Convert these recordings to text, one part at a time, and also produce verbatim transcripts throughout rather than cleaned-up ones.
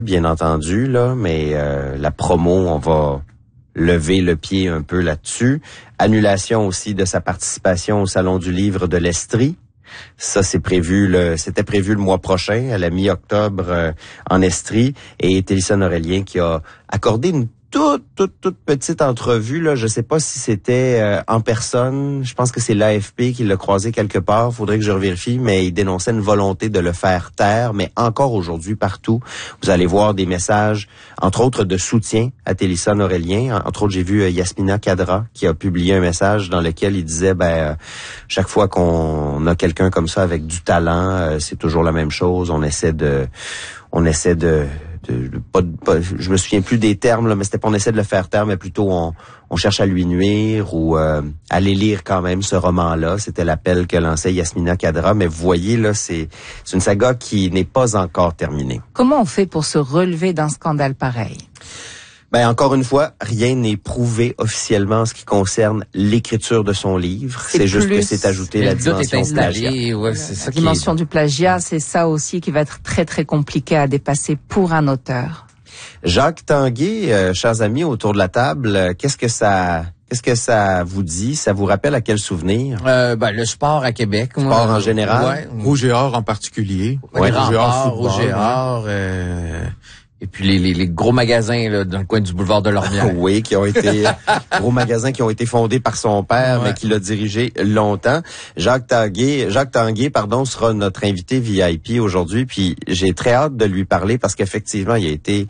bien entendu, là, mais euh, la promo, on va lever le pied un peu là-dessus. Annulation aussi de sa participation au Salon du livre de l'Estrie. Ça, c'est prévu, le, c'était prévu le mois prochain, à la mi-octobre, euh, en Estrie. Et Télissane Aurélien qui a accordé une toute, toute, toute petite entrevue, là. Je sais pas si c'était euh, en personne. Je pense que c'est l'A F P qui l'a croisé quelque part. Faudrait que je revérifie, mais il dénonçait une volonté de le faire taire. Mais encore aujourd'hui, partout, vous allez voir des messages, entre autres de soutien à Télissane Aurélien. Entre autres, j'ai vu euh, Yasmina Kadra qui a publié un message dans lequel il disait, ben, euh, chaque fois qu'on a quelqu'un comme ça avec du talent, euh, c'est toujours la même chose. On essaie de, on essaie de De, de, pas, pas, je me souviens plus des termes, là, mais c'était pas on essaie de le faire taire, mais plutôt on, on cherche à lui nuire ou euh, aller lire quand même ce roman-là. C'était l'appel que lançait Yasmina Kadra. Mais vous voyez, là, c'est, c'est une saga qui n'est pas encore terminée. Comment on fait pour se relever d'un scandale pareil? Ben, encore une fois, rien n'est prouvé officiellement en ce qui concerne l'écriture de son livre. C'est, c'est juste que c'est ajouté la dimension du plagiat. Ouais, c'est ça la dimension est... du plagiat, c'est ça aussi qui va être très, très compliqué à dépasser pour un auteur. Jacques Tanguay, euh, chers amis autour de la table, euh, qu'est-ce que ça... Qu'est-ce que ça vous dit? Ça vous rappelle à quel souvenir? Euh, ben, le sport à Québec. Sport moi, en général? Ouais. Rouge et Or en particulier. Ouais, ouais, Rouge et Or, Rouge et Or, euh, et puis les, les, les gros magasins là, dans le coin du boulevard de l'Ormière. Oui, qui ont été gros magasins qui ont été fondés par son père, ouais. mais qui l'a dirigé longtemps. Jacques Tanguay, Jacques Tanguay, pardon, sera notre invité V I P aujourd'hui. Puis j'ai très hâte de lui parler parce qu'effectivement, il a été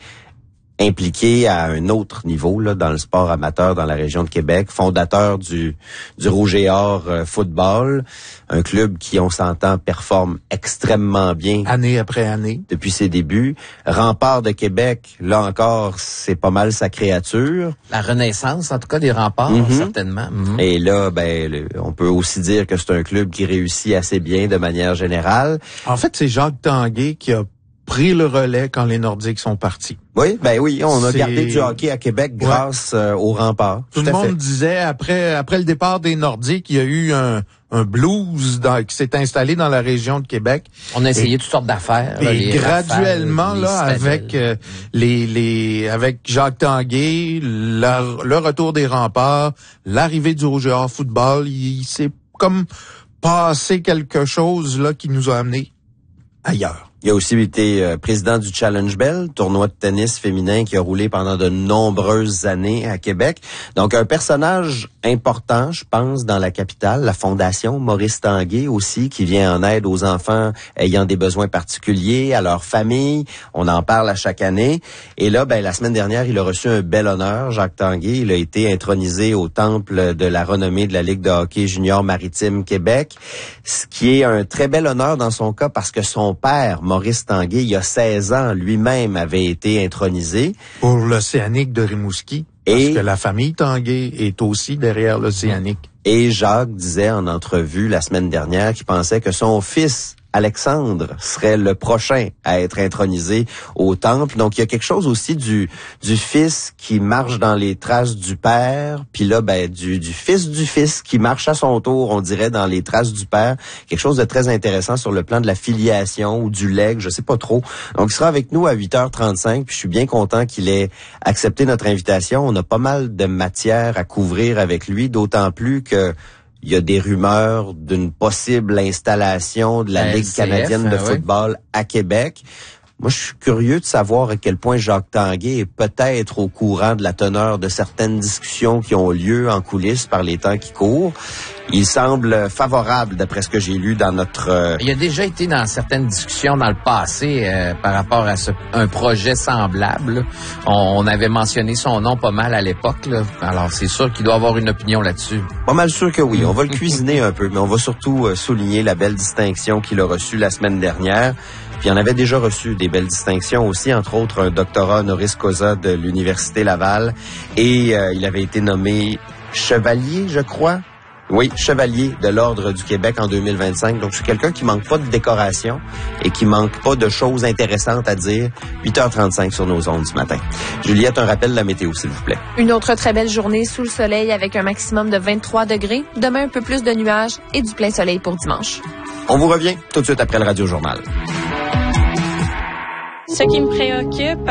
impliqué à un autre niveau là dans le sport amateur dans la région de Québec, fondateur du du Rouge et Or euh, football, un club qui, on s'entend, performe extrêmement bien année après année depuis ses débuts. Rempart de Québec, là encore, c'est pas mal sa créature. La renaissance, en tout cas, des Remparts, mm-hmm. certainement. Mm-hmm. Et là, ben, le, on peut aussi dire que c'est un club qui réussit assez bien de manière générale. En fait, c'est Jacques Tanguay qui a pris le relais quand les Nordiques sont partis. Oui, ben oui, on a c'est... gardé du hockey à Québec grâce ouais. euh, aux Remparts. Tout, Tout le monde fait. disait, après après le départ des Nordiques, il y a eu un, un blues dans, qui s'est installé dans la région de Québec. On a essayé et, toutes sortes d'affaires. Et là, les graduellement, rafales, là, avec euh, les les avec Jacques Tanguay, la, le retour des Remparts, l'arrivée du Rouge et Or football, il, il s'est comme passé quelque chose là qui nous a amenés ailleurs. Il a aussi été euh, président du Challenge Bell, tournoi de tennis féminin qui a roulé pendant de nombreuses années à Québec. Donc, un personnage important, je pense, dans la capitale. La Fondation Maurice Tanguay aussi, qui vient en aide aux enfants ayant des besoins particuliers, à leur famille. On en parle à chaque année. Et là, ben, la semaine dernière, il a reçu un bel honneur, Jacques Tanguay. Il a été intronisé au temple de la renommée de la Ligue de hockey junior maritime Québec, ce qui est un très bel honneur dans son cas parce que son père, Maurice Tanguay, il y a seize ans, lui-même avait été intronisé. Pour l'Océanique de Rimouski, parce et, que la famille Tanguay est aussi derrière l'Océanique. Et Jacques disait en entrevue la semaine dernière qu'il pensait que son fils Alexandre serait le prochain à être intronisé au temple. Donc, il y a quelque chose aussi du du fils qui marche dans les traces du père, puis là, ben du, du fils du fils qui marche à son tour, on dirait, dans les traces du père. Quelque chose de très intéressant sur le plan de la filiation ou du legs, je sais pas trop. Donc, il sera avec nous à huit heures trente-cinq, puis je suis bien content qu'il ait accepté notre invitation. On a pas mal de matière à couvrir avec lui, d'autant plus que il y a des rumeurs d'une possible installation de la Ligue L C F, canadienne de ouais. football à Québec. Moi, je suis curieux de savoir à quel point Jacques Tanguay est peut-être au courant de la teneur de certaines discussions qui ont lieu en coulisses par les temps qui courent. Il semble favorable, d'après ce que j'ai lu dans notre... Euh... Il a déjà été dans certaines discussions dans le passé euh, par rapport à ce, un projet semblable. On, on avait mentionné son nom pas mal à l'époque. Là. Alors, c'est sûr qu'il doit avoir une opinion là-dessus. Pas mal sûr que oui. On va le cuisiner un peu, mais on va surtout euh, souligner la belle distinction qu'il a reçue la semaine dernière. Puis il en avait déjà reçu des belles distinctions aussi, entre autres un doctorat honoris causa de l'Université Laval. Et euh, il avait été nommé chevalier, je crois. Oui, chevalier de l'Ordre du Québec en deux mille vingt-cinq. Donc, je suis quelqu'un qui manque pas de décoration et qui manque pas de choses intéressantes à dire. huit heures trente-cinq sur nos ondes ce matin. Juliette, un rappel de la météo, s'il vous plaît. Une autre très belle journée sous le soleil avec un maximum de vingt-trois degrés. Demain, un peu plus de nuages et du plein soleil pour dimanche. On vous revient tout de suite après le Radio Journal. Ce qui me préoccupe,